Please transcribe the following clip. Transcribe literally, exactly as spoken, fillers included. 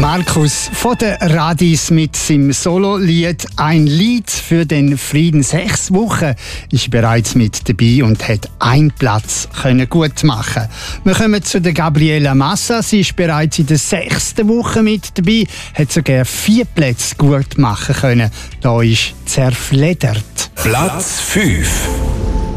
Markus von der Radis mit seinem Solo-Lied «Ein Lied für den Frieden». Sechs Wochen ist bereits mit dabei und hat einen Platz können gut machen. Wir kommen zu der Gabriela Massa. Sie ist bereits in der sechsten Woche mit dabei, hat sogar vier Plätze gut machen können. Da ist «Zerfleddert». Platz fünf.